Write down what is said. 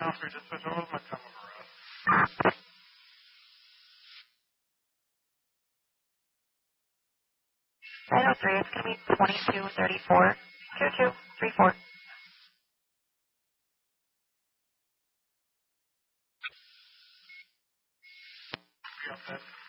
Officer, just switch over my time of arrest. 903, it's going to be 2234. 2234. You upset?